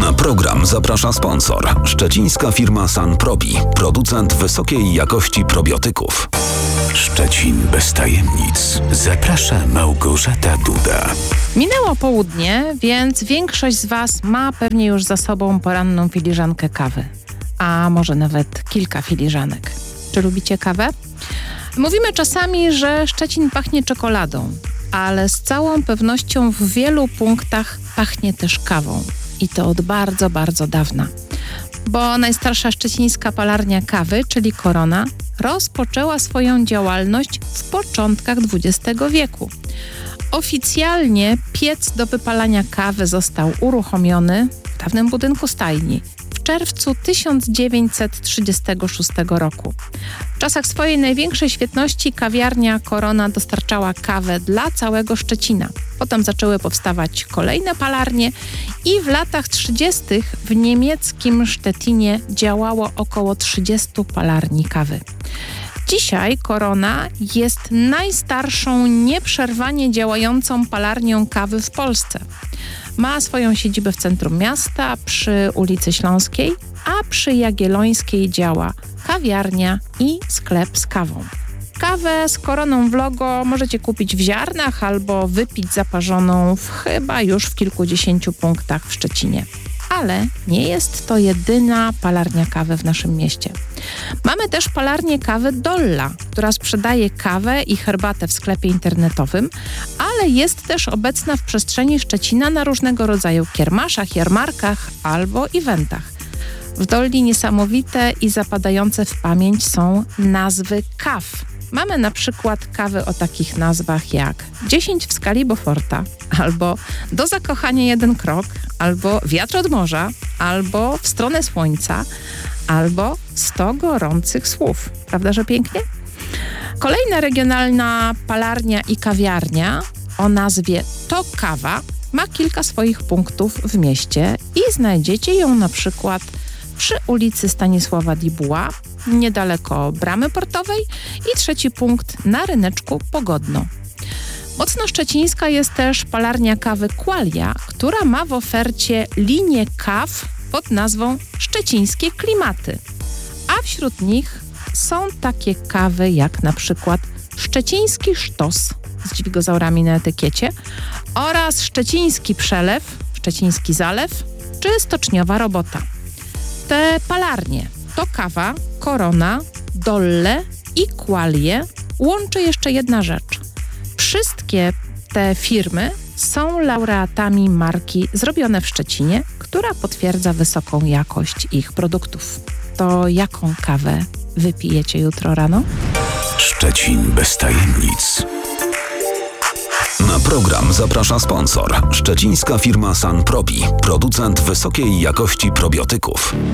Na program zaprasza sponsor. Szczecińska firma Sanprobi, producent wysokiej jakości probiotyków. Szczecin bez tajemnic. Zaprasza Małgorzata Duda. Minęło południe, więc większość z Was ma pewnie już za sobą poranną filiżankę kawy. A może nawet kilka filiżanek. Czy lubicie kawę? Mówimy czasami, że Szczecin pachnie czekoladą, ale z całą pewnością w wielu punktach pachnie też kawą. I to od bardzo, bardzo dawna. Bo najstarsza szczecińska palarnia kawy, czyli Korona, rozpoczęła swoją działalność w początkach XX wieku. Oficjalnie piec do wypalania kawy został uruchomiony w dawnym budynku stajni w czerwcu 1936 roku. W czasach swojej największej świetności kawiarnia Korona dostarczała kawę dla całego Szczecina. Potem zaczęły powstawać kolejne palarnie i w latach 30. w niemieckim Szczecinie działało około 30 palarni kawy. Dzisiaj Korona jest najstarszą, nieprzerwanie działającą palarnią kawy w Polsce. Ma swoją siedzibę w centrum miasta, przy ulicy Śląskiej, a przy Jagiellońskiej działa kawiarnia i sklep z kawą. Kawę z Koroną w logo możecie kupić w ziarnach albo wypić zaparzoną chyba już w kilkudziesięciu punktach w Szczecinie. Ale nie jest to jedyna palarnia kawy w naszym mieście. Mamy też palarnię kawy Dolla, która sprzedaje kawę i herbatę w sklepie internetowym, ale jest też obecna w przestrzeni Szczecina na różnego rodzaju kiermaszach, jarmarkach albo eventach. W Dolli niesamowite i zapadające w pamięć są nazwy kaw. Mamy na przykład kawy o takich nazwach jak 10 w skali Beauforta, albo Do zakochania 1 krok, albo Wiatr od morza, albo W stronę słońca, albo 100 gorących słów. Prawda, że pięknie? Kolejna regionalna palarnia i kawiarnia o nazwie To Kawa ma kilka swoich punktów w mieście i znajdziecie ją na przykład przy ulicy Stanisława Dibuła, niedaleko Bramy Portowej i trzeci punkt na ryneczku Pogodno. Mocno szczecińska jest też palarnia kawy Qualia, która ma w ofercie linię kaw pod nazwą Szczecińskie Klimaty. A wśród nich są takie kawy jak na przykład Szczeciński Sztos z dźwigozaurami na etykiecie oraz Szczeciński Przelew, Szczeciński Zalew czy Stoczniowa Robota. Te palarnie To Kawa, Korona, Dolle i Qualie łączy jeszcze jedna rzecz. Wszystkie te firmy są laureatami marki Zrobione w Szczecinie, która potwierdza wysoką jakość ich produktów. To jaką kawę wypijecie jutro rano? Szczecin bez tajemnic. Na program zaprasza sponsor. Szczecińska firma Sanprobi, producent wysokiej jakości probiotyków.